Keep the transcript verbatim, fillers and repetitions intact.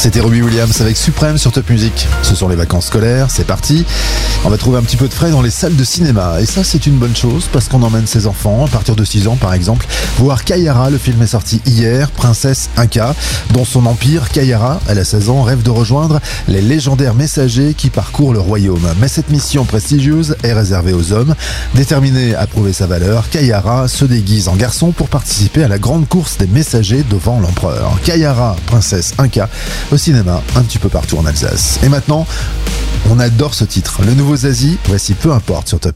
C'était Robbie Williams avec Suprême sur Top Music. Ce sont les vacances scolaires, c'est parti. On va trouver un petit peu de frais dans les salles de cinéma. Et ça, c'est une bonne chose parce qu'on emmène ses enfants, à partir de six ans par exemple, voir Kaiara. Le film est sorti hier, Princesse Inca. Dans son empire, Kaiara, elle a seize ans, rêve de rejoindre les légendaires messagers qui parcourent le royaume. Mais cette mission prestigieuse est réservée aux hommes. Déterminée à prouver sa valeur, Kaiara se déguise en garçon pour participer à la grande course des messagers devant l'empereur. Kaiara, Princesse Inca, au cinéma, un petit peu partout en Alsace. Et maintenant, on adore ce titre. Le nouveau Zazie, voici Peu importe sur Top.